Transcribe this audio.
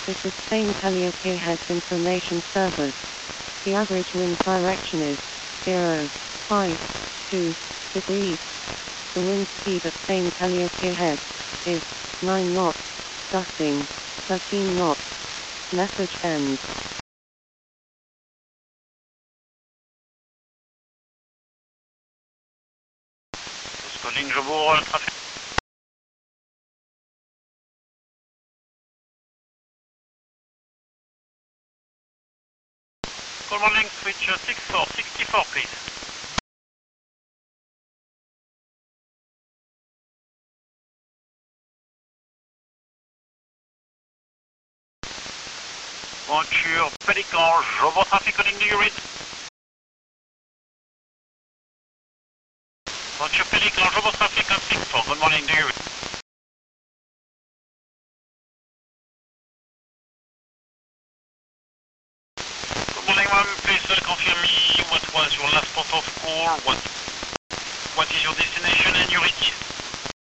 This is Spain Calliope Heads Information Service. The average wind direction is 0.52 degrees. The wind speed at Spain Calliope Head is 9 knots, gusting 13 knots. Message ends. Calling Jobour, traffic. Good morning, switch 64, please. Voiture Pélican, Jobour traffic, calling do you read? Voiture Pélican, Jobour traffic on 64, good morning, do you read? Good morning, ma'am, please confirm me what was your last port of call, what is your destination and your ETA?